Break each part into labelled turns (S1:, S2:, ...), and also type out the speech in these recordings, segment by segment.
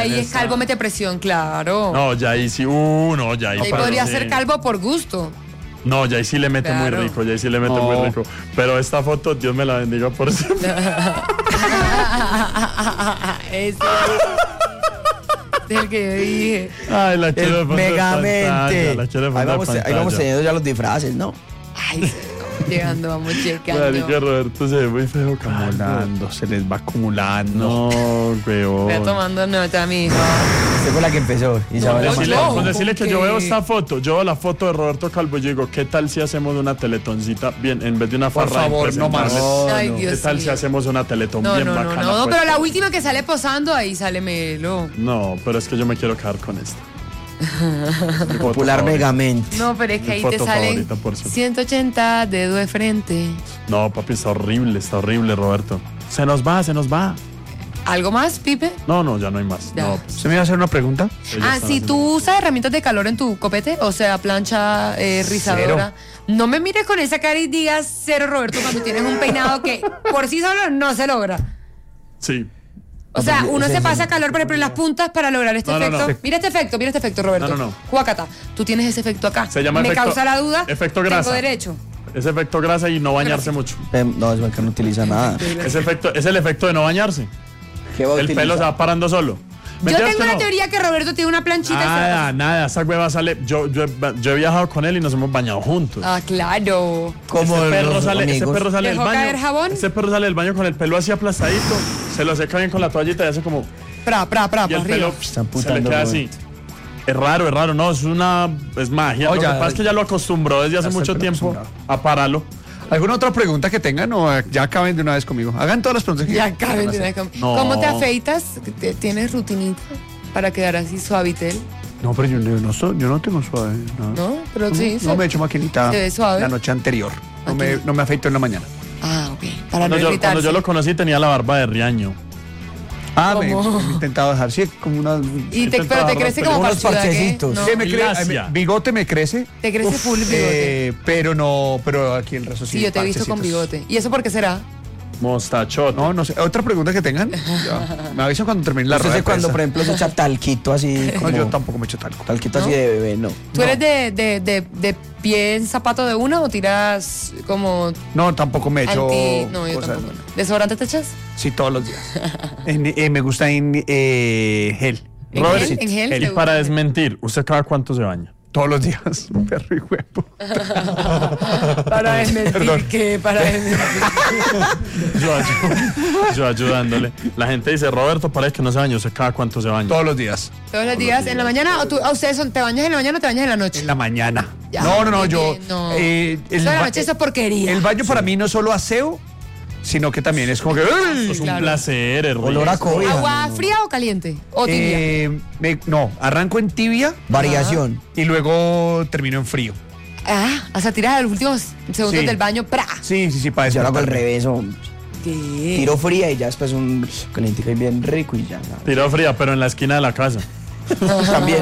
S1: ahí es calvo mete presión, claro.
S2: No, ya ahí sí, no, ya ahí.
S1: Ahí podría ser calvo por gusto.
S2: No, ya ahí sí le mete muy rico, ya ahí sí le mete muy rico. Pero esta foto, Dios me la bendiga por siempre.
S1: Ese es el que yo dije.
S2: Ay, la quiero de
S3: Megamente.
S2: Ahí
S3: vamos teniendo ya los disfraces, ¿no?
S1: Ay, llegando, vamos checando.
S2: Marica, Roberto se ve muy feo
S3: Acumulando, se les va acumulando.
S2: No, weón.
S1: Voy tomando nota, mijo.
S3: Usted fue la que empezó.
S2: Con decirle que yo veo esta foto, yo veo la foto de Roberto Calvo y yo digo, ¿qué tal si hacemos una teletoncita bien, en vez de una farra?
S3: Por favor, no más.
S1: Ay, Dios
S2: ¿Qué tal
S1: mío.
S2: si hacemos una teletón bien bacana?
S1: No,
S2: pues?
S1: pero la última que sale posando, ahí sale Melo.
S2: No, pero es que yo me quiero quedar con esta.
S3: Popular Megamente.
S1: No, pero es que ahí te
S2: foto
S1: salen
S2: favorita, por cierto.
S1: 180 dedo de frente.
S2: No, papi, está horrible, Roberto. Se nos va.
S1: ¿Algo más, Pipe?
S2: No, ya no hay más.
S1: Ya.
S2: No,
S3: ¿Usted me iba a hacer una pregunta?
S1: Si tú usas herramientas de calor en tu copete, o sea, plancha, rizadora, no me mires con esa cara y digas cero, Roberto, cuando tienes un peinado que por sí solo no se logra.
S2: Sí.
S1: O sea, uno se pasa calor, por ejemplo, en las puntas para lograr este efecto.
S2: No.
S1: Mira este efecto, Roberto.
S2: No.
S1: Juacata, tú tienes ese efecto acá.
S2: Se llama
S1: me
S2: efecto-
S1: causa la duda.
S2: efecto grasa.
S1: Tengo derecho.
S2: Ese efecto grasa y no bañarse mucho.
S3: No, es que no utiliza nada.
S2: Ese efecto es el efecto de no bañarse.
S3: ¿Qué va a
S2: El
S3: utilizar?
S2: pelo se va parando solo.
S1: Yo
S2: ¿Mentiras
S1: tengo
S2: que
S1: una
S2: no?
S1: teoría que Roberto tiene una planchita.
S2: Nada, esa hueva sale. Yo he viajado con él y nos hemos bañado juntos.
S1: Ah, claro.
S3: Como
S2: ese perro
S3: los
S2: sale
S3: amigos.
S2: del
S1: ¿Dejó
S2: baño.
S1: caer jabón?
S2: Ese perro sale del baño con el pelo así aplastadito, se lo seca bien con la toallita y hace como.
S1: Pra,
S2: Y el
S1: arriba.
S2: pelo
S3: Están
S2: se le
S3: putando,
S2: queda
S3: güey.
S2: así. Es raro, no, es magia.
S3: Oye,
S2: lo que pasa es que ya lo acostumbró desde hace
S3: ya
S2: mucho
S3: estoy
S2: tiempo
S3: acostumbrado.
S2: a pararlo.
S3: ¿Alguna otra pregunta que tengan o ya acaben de una vez conmigo? Hagan todas las preguntas que
S1: Ya
S3: quieran
S1: caben de
S3: hacer.
S1: una vez.
S2: No.
S1: ¿Cómo te afeitas? ¿Tienes rutinita para quedar así suavitel?
S3: No, pero yo no tengo suave.
S1: ¿No? Pero sí.
S3: No me he hecho maquinita
S1: ¿Se ve suave?
S3: la noche anterior. No
S1: Aquí.
S3: me afeito en la mañana.
S1: Ah, ok. Para
S2: Cuando
S1: no
S2: yo
S1: irritarse.
S2: lo conocí tenía la barba de riaño.
S3: Me
S1: ¿Cómo?
S3: he intentado dejar, sí, como unas...
S1: Pero te crece como
S3: unos
S1: parchuda, ¿qué?
S3: parchecitos.
S1: No.
S3: Sí, me
S2: Lacia.
S3: bigote me crece.
S1: Te crece full bigote.
S3: Pero aquí el resto sí.
S1: Sí, yo te he visto con
S3: parchecitos.
S1: bigote. ¿Y eso por qué será?
S2: Mostachot.
S3: No sé. ¿Otra pregunta que tengan? Ya. Me avisan cuando termine la
S4: ¿Usted
S3: rueda
S4: sé
S3: de
S4: cuando, por
S3: prensa.
S4: ejemplo, se echa talquito así?
S3: No,
S4: Como
S3: yo tampoco me echo talco.
S4: talquito
S1: ¿No?
S4: así de bebé, no.
S1: ¿Tú eres de pie en zapato de una o tiras como
S3: No, tampoco me echo
S1: No, yo
S3: cosas.
S1: tampoco. ¿Desodorante te echas?
S3: Sí, todos los días. Me gusta en gel.
S1: ¿En
S2: Robert,
S1: gel? ¿En gel?
S2: y
S1: ¿Te
S2: para
S1: gusta?
S2: desmentir, ¿usted cada cuánto se baña?
S3: Todos los días. Perro y huevo.
S1: Para desmentir
S3: Perdón.
S1: que para desmentir.
S2: Yo ayudándole. La gente dice, Roberto, parece que no se baña. ¿Usted cada cuánto se baña?
S3: Todos los días.
S1: Todos los días en la mañana o tú, ustedes te bañas en la mañana o te bañas en la noche.
S3: En la mañana.
S1: Ya,
S3: No,
S1: muy
S3: yo.
S1: bien, no.
S3: El,
S1: Eso de la
S3: ba-
S1: noche eso es porquería.
S3: el baño para mí no es solo aseo, sino que también es como que. ¡ay!
S2: Es un
S1: Claro.
S2: placer, es
S4: Olor a
S2: rico.
S4: cobija.
S1: ¿Agua fría o caliente? ¿O tibia?
S3: No, arranco en tibia
S4: Variación.
S3: y luego termino en frío.
S1: O sea, tiras los últimos segundos
S3: Sí.
S1: del baño. ¡Pra!
S3: Sí, para
S4: Yo lo hago al
S3: despertarme.
S4: revés, o
S1: ¿Qué?
S4: tiro fría y ya después un calientico y bien rico y ya.
S2: Tiro fría, pero en la esquina de la casa.
S4: También.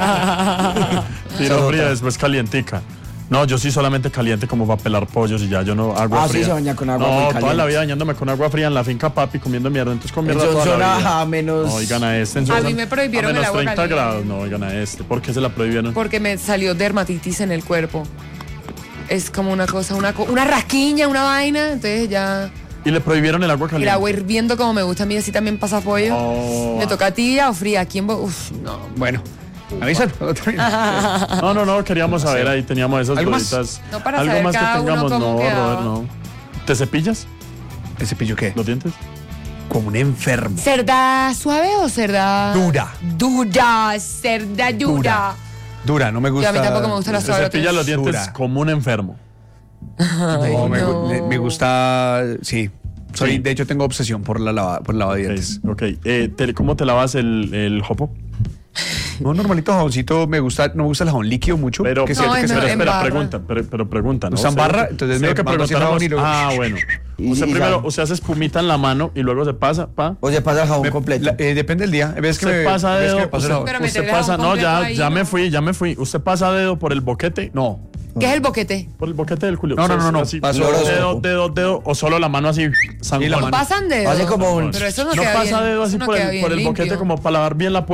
S2: Tiro fría, después calientica. No, yo sí solamente caliente como para pelar pollos y ya, yo no agua
S4: Ah, sí,
S2: fría.
S4: se baña con agua muy
S2: No, toda
S4: caliente.
S2: la vida bañándome con agua fría en la finca papi, comiendo mierda, entonces con mierda
S4: En
S2: toda la
S4: Sonsona,
S2: vida.
S4: a menos-
S2: No, oigan a este. En
S1: A
S2: Sonsona,
S1: mí me prohibieron
S2: a menos
S1: el agua
S2: 30
S1: caliente.
S2: grados, no, oigan a este. ¿Por qué se la prohibieron?
S1: Porque me salió dermatitis en el cuerpo. Es como una cosa, una rasquiña, una vaina. Entonces ya
S2: Y le prohibieron el agua
S1: el
S2: caliente.
S1: agua hirviendo como me gusta a mí, así también pasa pollo.
S2: Oh.
S1: Me toca tibia o fría. Aquí en Uf, no.
S3: Bueno, me avisan.
S2: No, queríamos saber, ahí teníamos esas
S3: ¿Algo más?
S2: duditas.
S1: No, para
S2: Algo
S1: saber
S2: más que
S1: cada uno
S2: tengamos,
S1: cómo
S2: no,
S1: quedaba.
S2: Robert, no. ¿Te cepillas
S3: ¿El cepillo qué?
S2: los dientes?
S3: Como un enfermo.
S1: ¿Cerda suave o cerda?
S3: Dura.
S1: Dura, cerda dura.
S3: Dura, no me gusta.
S1: Yo a mí tampoco me gusta la
S2: Se
S1: suave.
S2: cepilla los dientes
S3: Dura.
S2: como un enfermo.
S3: No,
S1: no.
S3: me gusta. Sí.
S2: Sí.
S3: De hecho, tengo obsesión por el lavadientes.
S2: Ok. ¿Cómo te lavas el jopo?
S3: No, normalito jaboncito, no me gusta el jabón líquido mucho.
S2: Pero,
S3: que
S1: No,
S3: siento que
S1: es
S3: se
S1: mejor
S3: me-
S1: en
S2: espera,
S1: barra.
S2: pero pregunta, ¿no?
S3: ¿Usan
S2: Sé
S3: barra?
S2: que-
S3: Entonces
S2: sé
S3: me
S2: que
S3: mando así el
S2: preguntáramos.
S3: jabón y lo-
S2: Bueno.
S4: Y-
S2: Usted
S4: y
S2: primero,
S4: ya.
S2: usted hace espumita en la mano y luego se pasa, pa.
S4: O se pasa el jabón completo.
S3: Depende del día. ¿Ves que
S2: Usted
S3: me
S2: pasa
S3: ves que
S2: dedo,
S3: me pasa el jabón?
S1: Pero
S2: usted
S1: meterle
S2: pasa,
S1: jabón
S2: no,
S1: completo ahí,
S2: ya
S1: ¿no?
S2: me fui. ¿Usted pasa dedo por el boquete?
S3: No.
S1: ¿Qué es el boquete?
S2: Por el boquete del culo.
S3: No, no.
S2: Así,
S3: Paso
S2: dedo, o solo la mano así.
S3: Y la mano.
S1: ¿Pasan dedos?
S4: Hace como un-
S1: Pero eso no
S2: No
S1: queda
S2: pasa
S1: bien.
S2: dedo así
S1: Eso no
S2: por
S1: queda
S2: el
S1: bien
S2: boquete
S1: limpio.
S2: como para lavar bien la